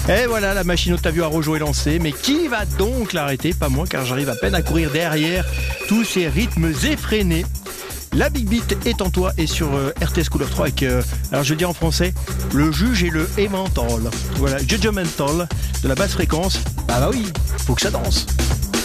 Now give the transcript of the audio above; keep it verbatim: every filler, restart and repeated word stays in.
Et voilà, la machine Ottavio Araujo est lancée. Mais qui va donc l'arrêter? Pas moi, car j'arrive à peine à courir derrière tous ces rythmes effrénés. La Big Beat est en toi et sur euh, R T S Couleur trois avec, euh, alors je vais dire en français, le juge et le Emmental. Voilà, judgmental de la basse fréquence. Bah bah oui, faut que ça danse.